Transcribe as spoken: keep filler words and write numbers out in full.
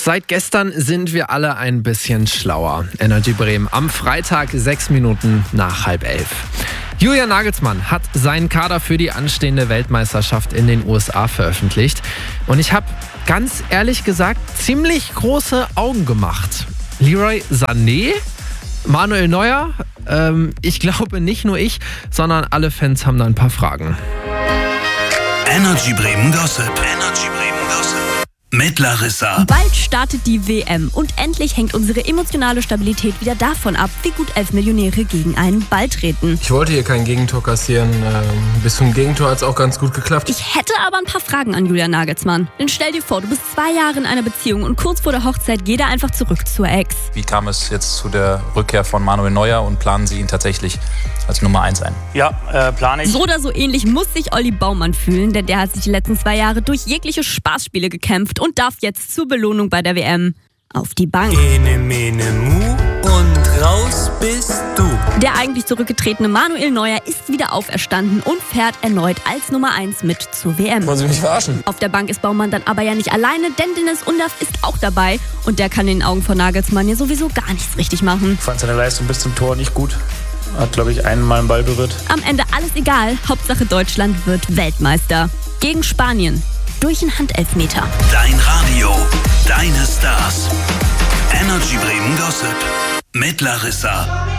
Seit gestern sind wir alle ein bisschen schlauer. Energy Bremen am Freitag, sechs Minuten nach halb elf. Julian Nagelsmann hat seinen Kader für die anstehende Weltmeisterschaft in den U S A veröffentlicht. Und ich habe ganz ehrlich gesagt ziemlich große Augen gemacht. Leroy Sané, Manuel Neuer, ähm, ich glaube nicht nur ich, sondern alle Fans haben da ein paar Fragen. Energy Bremen Gossip. Energy Bremen Gossip. Mit Larissa. Bald startet die W M und endlich hängt unsere emotionale Stabilität wieder davon ab, wie gut elf Millionäre gegen einen Ball treten. Ich wollte hier kein Gegentor kassieren. Ähm, bis zum Gegentor hat es auch ganz gut geklappt. Ich hätte aber ein paar Fragen an Julian Nagelsmann. Denn stell dir vor, du bist zwei Jahre in einer Beziehung und kurz vor der Hochzeit geht er einfach zurück zur Ex. Wie kam es jetzt zu der Rückkehr von Manuel Neuer und planen Sie ihn tatsächlich als Nummer eins ein? Ja, äh, plane ich. So oder so ähnlich muss sich Olli Baumann fühlen, denn der hat sich die letzten zwei Jahre durch jegliche Spaßspiele gekämpft und darf jetzt zur Belohnung bei der W M auf die Bank. Ene, mene, mu und raus bist du. Der eigentlich zurückgetretene Manuel Neuer ist wieder auferstanden und fährt erneut als Nummer eins mit zur W M. Wollen Sie mich verarschen? Auf der Bank ist Baumann dann aber ja nicht alleine, denn Dennis Undaff ist auch dabei und der kann in den Augen von Nagelsmann ja sowieso gar nichts richtig machen. Ich fand seine Leistung bis zum Tor nicht gut. Hat, glaube ich, einmal einen Ball berührt. Am Ende alles egal, Hauptsache Deutschland wird Weltmeister. Gegen Spanien. Durch einen Handelfmeter. Dein Radio, deine Stars. Energy Bremen Gossip. Mit Larissa.